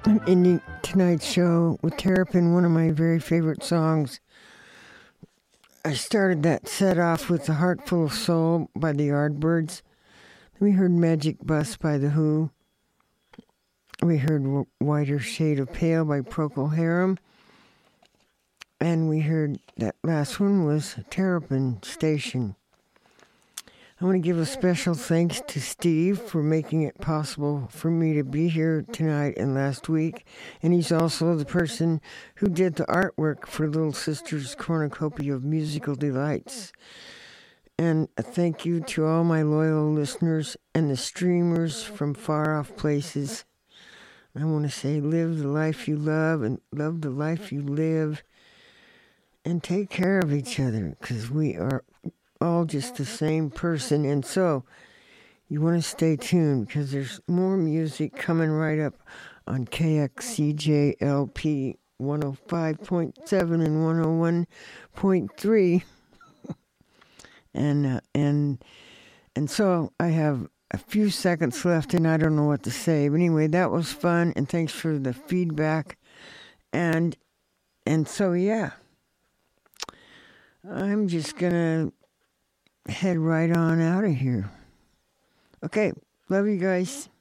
I'm ending tonight's show with Terrapin, one of my very favorite songs. I started that set off with The Heart Full of Soul by the Yardbirds. We heard Magic Bus by The Who. We heard Whiter Shade of Pale by Procol Harum. And we heard that last one was Terrapin Station. I want to give a special thanks to Steve for making it possible for me to be here tonight and last week. And he's also the person who did the artwork for Little Sister's Cornucopia of Musical Delights. And a thank you to all my loyal listeners and the streamers from far off places. I want to say live the life you love and love the life you live. And take care of each other, because we are all just the same person. And so you want to stay tuned, because there's more music coming right up on KXCJLP 105.7 and 101.3. And so I have a few seconds left, and I don't know what to say. But anyway, that was fun, and thanks for the feedback. And so, yeah. I'm just going to head right on out of here. Okay, love you guys.